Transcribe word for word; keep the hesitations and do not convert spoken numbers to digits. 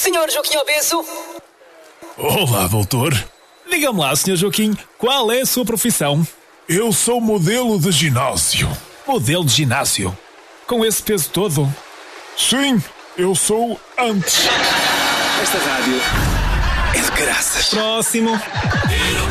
senhor Joaquim Obeso? Olá, doutor. Diga-me lá, senhor Joaquim, qual é a sua profissão? Eu sou modelo de ginásio. Modelo de ginásio? Com esse peso todo? Sim, eu sou antes. Esta rádio é de graças. Próximo.